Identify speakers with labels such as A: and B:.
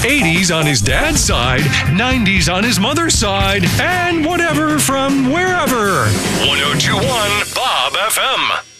A: 80s on his dad's side, 90s on his mother's side, and whatever from wherever. 1021 Bob FM.